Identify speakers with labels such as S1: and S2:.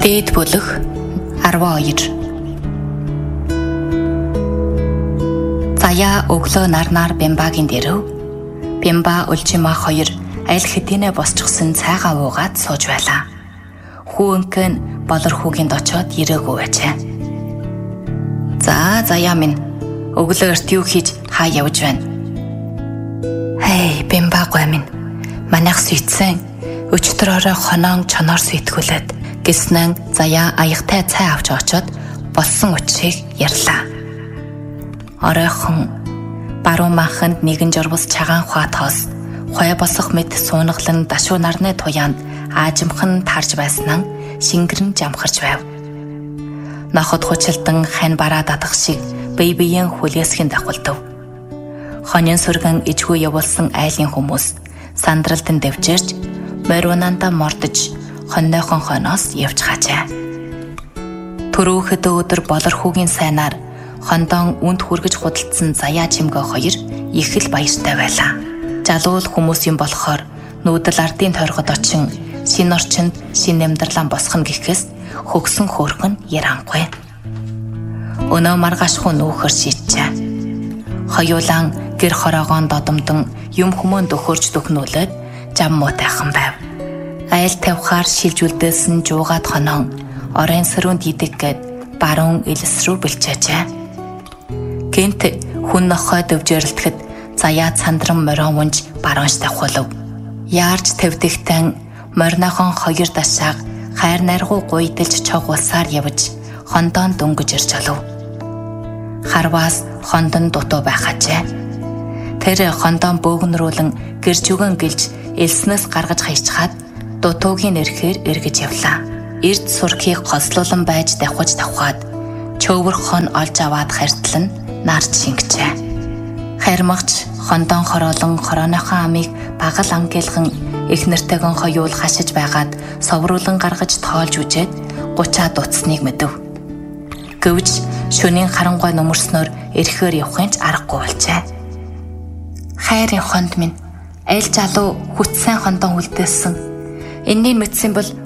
S1: Дээд бүлэг 12. Заяа өглөө нарнаар Бямбагийн дэрв. Бямба Улжима хоёр аль хэдийнэ босчихсон цайгаа уугаад сууж байлаа. Хүүнк нь болор хүүгинд очоод ирээгүй байжээ. За заяа минь өглөө эрт юу хийж хаа явж байна? Хей Бямба гой минь манайх сүйдсэн өчтөрөөрөө хоноон чоноор сүйтгэулээд гэснэн заяа аягтай цай авч очоод болсон учрыг ярьлаа. Оройхон баруун манханд нэгэн журвас чагаан хаа тоос хой босох мэд суунаглан дашуу нарны туяанд аажимхан тарж байснаа шингэрэн жамхарч байв. Ноход хучилдан хань бараа дадах шиг бие биеийн хүлээсхэн давхалдав. Хонин сүргэн ижгүй явуулсан айлын хүмүүс сандралтан дэвжирч морвнанда мордож хоннойхон хоноос явж хаажээ. Түрүүхэд өдөр болор хүүгийн сайнаар хондон үнд хүргэж худалдсан заяа чимгээ хоёр их л баяртай байлаа. Жалуул хүмүүс юм болохоор нүүдэл ардын тойргод очин шин орчинд шин амьдралаа босгоно гэхээс хөгсөн хөөрхөн ярангүй. Өнөө маргаашгүй нүүхэр шийджээ. Хоёулаан гэр хороогоон додомдон юм хүмүүнд өхөрч дөхнүүлээд жам муутайхан байв. Айл тавхаар шилжүүлдээсэн жуугаад хоноон орон сөрөнд идэггээд баруун элс рүү бэлчээжээ. Гэнт хүн нохой дөвжөрлөтгэд заяа цандран морон унж баруунш давхулв. Яарч тавдагтан морнохон хоёр дашааг хайр наргуу гуйдэлж чогуулсаар явж хондоон дөнгөж ирж олов. Харваас хондон дутуу байхажээ. Тэр хондоон бөөгнөрүүлэн гэржүгэн гэлж элснээс гаргаж хайчхаад дутуугийн эрхээр эргэж явлаа. Эрд сурхийг хослуулан байж давхад чөөвөр хон олж аваад харьтлан нарт шингэжээ. Харьмагч хондон хороолон хорооныхоо амийг багал ангилхан их нэртэйгэн хоёул хашиж байгаад совруулан гаргаж тоолж үжээд 30-аад утсныг мэдэв. Гэвч шөнийн харангуй нөмөрснөөр эрхээр явахын ч аргагүй болжээ. Хайрын хонд минь аль залуу хүчсэн хондон үлдээсэн. Энэний мэдсэн бол